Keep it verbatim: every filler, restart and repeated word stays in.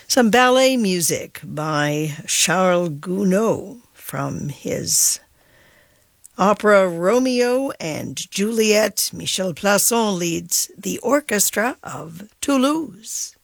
Some ballet music by Charles Gounod from his opera Romeo and Juliet. Michel Plasson leads the orchestra of Toulouse.